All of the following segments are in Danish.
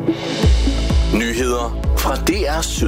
Nyheder fra DR Syd.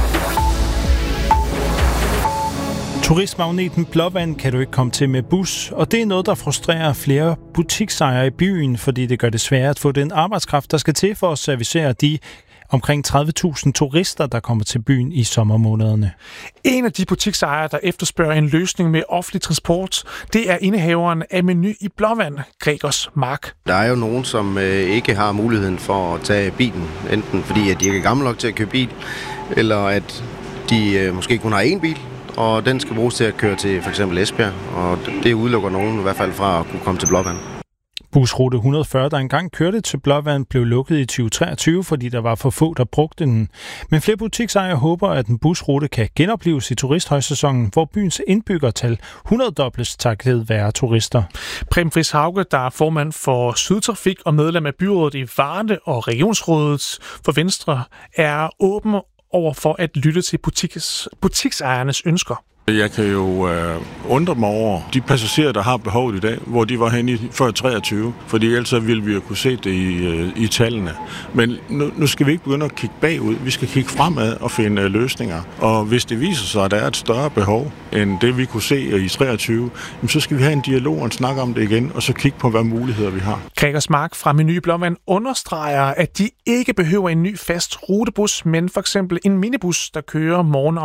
Turistmagneten Blåvand kan du ikke komme til med bus, og det er noget, der frustrerer flere butiksejere i byen, fordi det gør det sværere at få den arbejdskraft, der skal til for at servicere de omkring 30.000 turister, der kommer til byen i sommermånederne. En af de butiksejere, der efterspørger en løsning med offentlig transport, det er indehaveren af Meny i Blåvand, Gregers Mark. Der er jo nogen, som ikke har muligheden for at tage bilen, enten fordi at de ikke er gamle nok til at købe bil, eller at de måske kun har én bil, og den skal bruges til at køre til f.eks. Esbjerg, og det udelukker nogen i hvert fald fra at kunne komme til Blåvand. Busrute 140, der engang kørte til Blåvand, blev lukket i 2023, fordi der var for få, der brugte den. Men flere butiksejere håber, at en busrute kan genoplives i turisthøjsæsonen, hvor byens indbyggertal 100-dobles takket være turister. Preben Friis Hauge, der er formand for Sydtrafik og medlem af byrådet i Varde og Regionsrådet for Venstre, er åben over for at lytte til butiksejernes ønsker. Jeg kan jo undre mig over de passagerer, der har behovet i dag, hvor de var henne før 23, fordi ellers ville vi jo kunne se det i tallene. Men nu skal vi ikke begynde at kigge bagud, vi skal kigge fremad og finde løsninger. Og hvis det viser sig, at der er et større behov end det, vi kunne se i 23, så skal vi have en dialog og en snak om det igen, og så kigge på, hvad muligheder vi har. Gregers Mark fra Meny Blåvand understreger, at de ikke behøver en ny fast rutebus, men for eksempel en minibus, der kører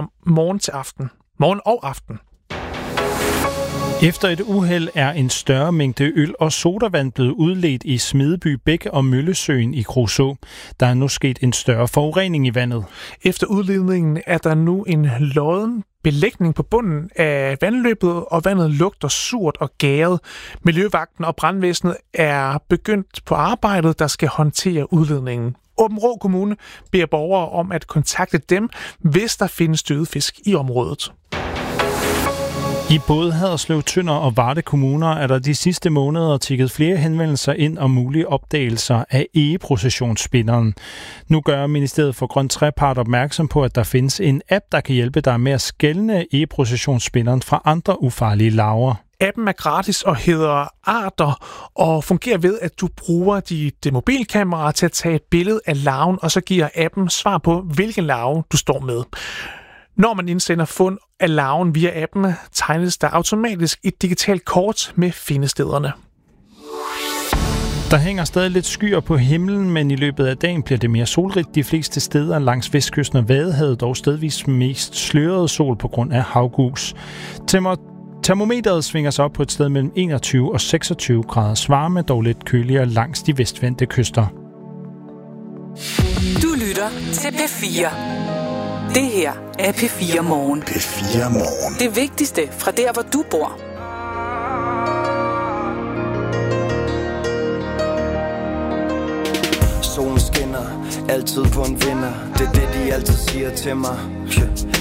morgen og aften. Efter et uheld er en større mængde øl og sodavand blevet udledt i Smedeby Bæk og Møllesøen i Kruså. Der er nu sket en større forurening i vandet. Efter udledningen er der nu en lodden belægning på bunden af vandløbet, og vandet lugter surt og gæret. Miljøvagten og brandvæsenet er begyndt på arbejdet, der skal håndtere udledningen. Aabenraa Kommune beder borgere om at kontakte dem, hvis der findes døde fisk i området. I både Haderslev, Tønder og Varde kommuner er der de sidste måneder tikket flere henvendelser ind om mulige opdagelser af egeprocessionsspinderen. Nu gør Ministeriet for Grøn Trepart opmærksom på, at der findes en app, der kan hjælpe dig med at skelne egeprocessionsspinderen fra andre ufarlige larver. Appen er gratis og hedder Arter og fungerer ved, at du bruger dit mobilkamera til at tage et billede af larven, og så giver appen svar på, hvilken larve du står med. Når man indsender fund af larven via appen, tegnes der automatisk et digitalt kort med findestederne. Der hænger stadig lidt skyer på himlen, men i løbet af dagen bliver det mere solrigt de fleste steder langs vestkysten og Vadehavet, dog stedvis mest sløret sol på grund af havgus. Termometeret svinger sig op på et sted mellem 21 og 26 graders varme, dog lidt køligere langs de vestvendte kyster. Du lytter til P4. Det her er P4 Morgen. P4 Morgen. Det vigtigste fra der, hvor du bor. Solen skinner, altid på en vinder. Det er det, de altid siger til mig.